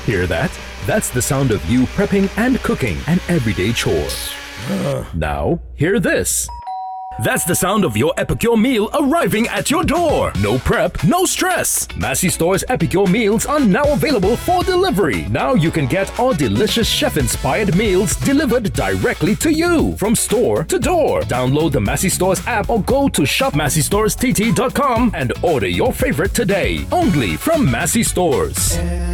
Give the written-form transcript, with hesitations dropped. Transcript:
Hear that? That's the sound of you prepping and cooking an everyday chore. Now, hear this. That's the sound of your Epicure meal arriving at your door. No prep, no stress. Massey Store's Epicure meals are now available for delivery. Now you can get our delicious chef-inspired meals delivered directly to you from store to door. Download the Massey Stores app or go to shopmasseystorestt.com and order your favorite today. Only from Massey Stores.